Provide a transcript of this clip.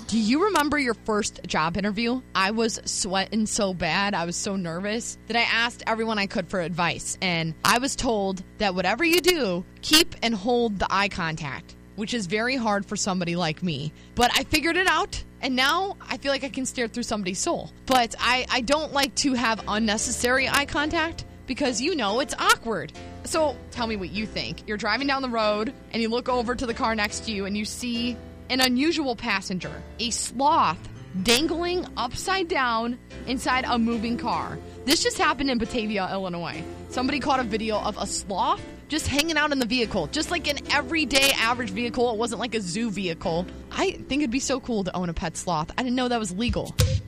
Do you remember your first job interview? I was sweating so bad. I was so nervous that I asked everyone I could for advice. And I was told that whatever you do, keep and hold the eye contact, which is very hard for somebody like me. But I figured it out, and now I feel like I can stare through somebody's soul. But I don't like to have unnecessary eye contact because, it's awkward. So tell me what you think. You're driving down the road, and you look over to the car next to you, and you see an unusual passenger, a sloth dangling upside down inside a moving car. This just happened in Batavia, Illinois. Somebody caught a video of a sloth just hanging out in the vehicle, just like an everyday average vehicle. It wasn't like a zoo vehicle. I think it'd be so cool to own a pet sloth. I didn't know that was legal.